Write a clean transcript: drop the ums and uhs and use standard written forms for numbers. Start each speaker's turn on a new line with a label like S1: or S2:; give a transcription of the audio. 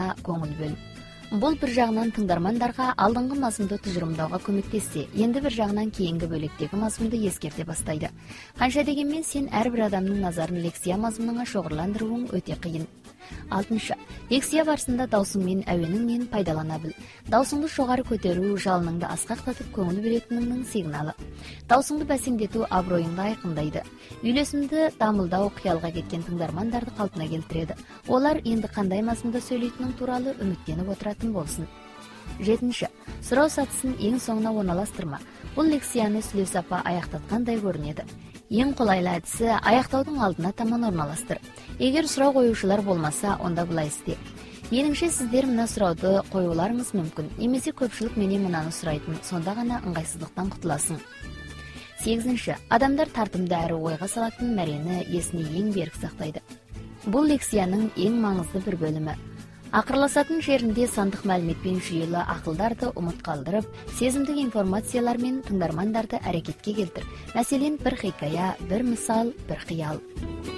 S1: мазмунуна көңүл бөл. Бул бир жагынан тыңдармандарга алдыңкы мазмунду тужурумдоого көмөктешсе, энди бир жагынан кийинки бөлүктөгү мазмунду эскерте баштайды. Канча дегенмен сен ар бир адамдын назарын лексия мазмунуна шоғырландырууң өтө кыйын. 6. Лексия барысында даусың менен әуениң менен пайдалана бил. Даусыңды жогары көтөрүү жалыныңды аскактатып көңүл бөлөтүнүңнүн сигналы. Даусыңды бәсеңдетүү аброюңду айкындайды. Үйлөсүндө дамылдоо кыялга кеткен тыңдармандарды калпына келтирет. Олар энди кандай мазмунда сүйлөйтүнүң тууралуу үмүттөнүп отуратын болсун. 7. Суроо сатысын эң соңуна орналаштырма. Бул лексияны Сүлөс апа аяктаткандай көрүнөт. Ең колайлуу адиси аяктоодун алдына таман орналаштыр. Эгер суроо коюушулар болмаса, онда булай исте. Менимче сиздер мына сурооду коюуларыңыз мүмкүн. Эмесе көпчүлүк менен мынаны сурайтын, сонда гана ыңгайсыздыктан кутуласың. 8. Адамдар тартымды әрі ойга салатын мәрени эсине эң берк сактайды. Бул лексиянын эң маңызды бир бөлүмү. Акырласатын жеринде сандык маалиметпен жүйөлүү акылдарды умут калтырып, сезимдик информациялар менен тыңдармандарды аракетке келтир. Маселен, бир хикая, бир мисал, бир кыял.